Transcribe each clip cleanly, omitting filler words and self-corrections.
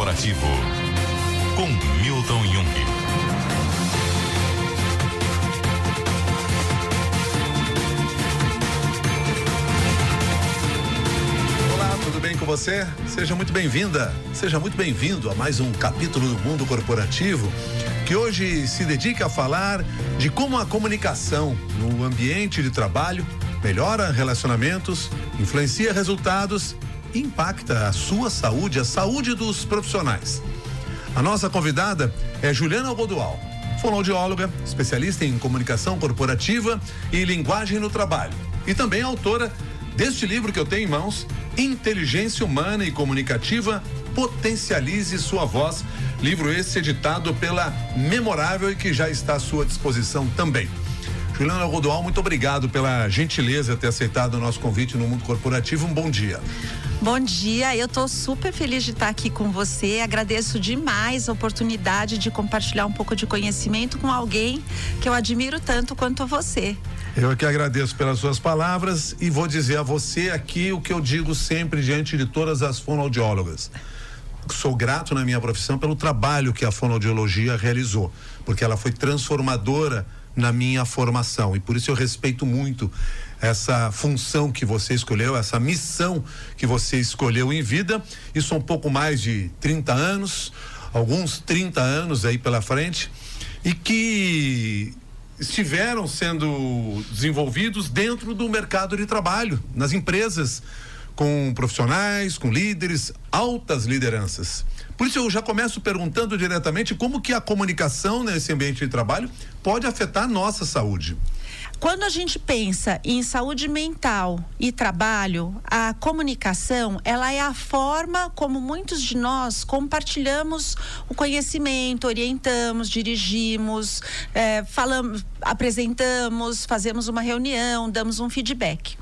Corporativo, com Milton Jung. Tudo bem com você? Seja muito bem-vinda, seja muito bem-vindo a mais um capítulo do Mundo Corporativo, que hoje se dedica a falar de como a comunicação no ambiente de trabalho melhora relacionamentos, influencia resultados e impacta a sua saúde, a saúde dos profissionais. A nossa convidada é Juliana Godual, fonoaudióloga, especialista em comunicação corporativa e linguagem no trabalho, e também autora deste livro que eu tenho em mãos, Inteligência Humana e Comunicativa, Potencialize Sua Voz, livro esse editado pela Memorável e que já está à sua disposição também. Juliana Godual, muito obrigado pela gentileza de ter aceitado o nosso convite no Mundo Corporativo. Um bom dia. Bom dia, eu estou super feliz de estar aqui com você, agradeço demais a oportunidade de compartilhar um pouco de conhecimento com alguém que eu admiro tanto quanto você. Eu que agradeço pelas suas palavras e vou dizer a você aqui o que eu digo sempre diante de todas as fonoaudiólogas. Sou grato na minha profissão pelo trabalho que a fonoaudiologia realizou, porque ela foi transformadora na minha formação e por isso eu respeito muito essa função que você escolheu, essa missão que você escolheu em vida. Isso um pouco mais de 30 anos, alguns 30 anos aí pela frente, e que estiveram sendo desenvolvidos dentro do mercado de trabalho, nas empresas, com profissionais, com líderes, altas lideranças. Por isso eu já começo perguntando diretamente como que a comunicação nesse ambiente de trabalho pode afetar a nossa saúde. Quando a gente pensa em saúde mental e trabalho, a comunicação, ela é a forma como muitos de nós compartilhamos o conhecimento, orientamos, dirigimos, falamos, apresentamos, fazemos uma reunião, damos um feedback.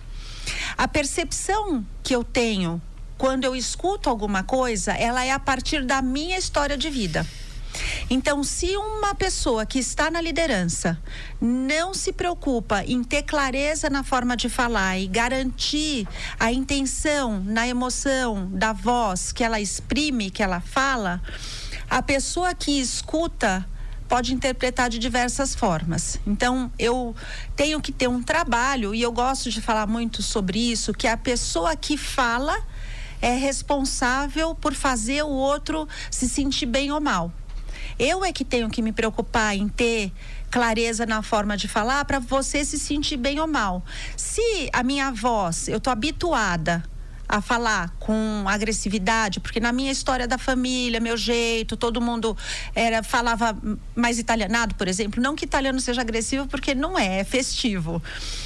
A percepção que eu tenho quando eu escuto alguma coisa, ela é a partir da minha história de vida. Então, se uma pessoa que está na liderança não se preocupa em ter clareza na forma de falar e garantir a intenção na emoção da voz que ela exprime, que ela fala, a pessoa que escuta pode interpretar de diversas formas. Então, eu tenho que ter um trabalho, e eu gosto de falar muito sobre isso, que a pessoa que fala é responsável por fazer o outro se sentir bem ou mal. Eu é que tenho que me preocupar em ter clareza na forma de falar para você se sentir bem ou mal. Se a minha voz, eu tô habituada a falar com agressividade, porque na minha história da família, meu jeito, todo mundo falava mais italianado, por exemplo. Não que italiano seja agressivo, porque não é festivo.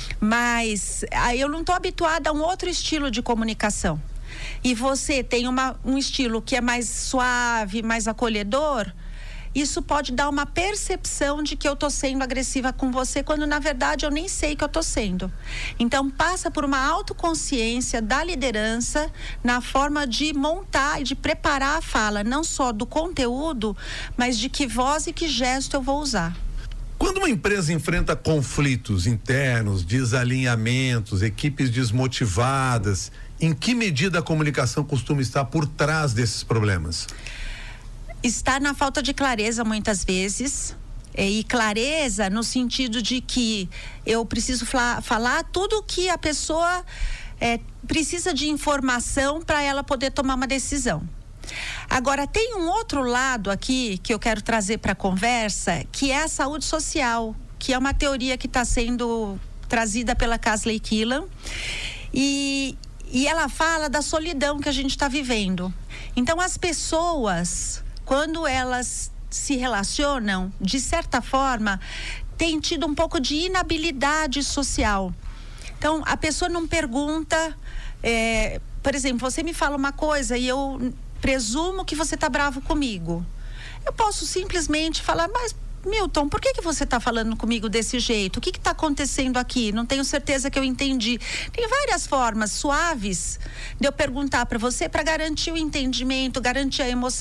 Mas aí eu não estou habituada a um outro estilo de comunicação. E você tem um estilo que é mais suave, mais acolhedor, isso pode dar uma percepção de que eu estou sendo agressiva com você, quando na verdade eu nem sei que eu estou sendo. Então passa por uma autoconsciência da liderança na forma de montar e de preparar a fala, não só do conteúdo, mas de que voz e que gesto eu vou usar. Quando uma empresa enfrenta conflitos internos, desalinhamentos, equipes desmotivadas, em que medida a comunicação costuma estar por trás desses problemas? Está na falta de clareza muitas vezes, e clareza no sentido de que eu preciso falar tudo que a pessoa precisa de informação para ela poder tomar uma decisão. Agora, tem um outro lado aqui que eu quero trazer para a conversa, que é a saúde social, que é uma teoria que está sendo trazida pela Casley Killam, e ela fala da solidão que a gente está vivendo. Então, as pessoas, quando elas se relacionam, de certa forma, têm tido um pouco de inabilidade social. Então, a pessoa não pergunta, por exemplo, você me fala uma coisa e eu presumo que você está bravo comigo. Eu posso simplesmente falar, mas Milton, por que você está falando comigo desse jeito? O que está acontecendo aqui? Não tenho certeza que eu entendi. Tem várias formas suaves de eu perguntar para você para garantir o entendimento, garantir a emoção.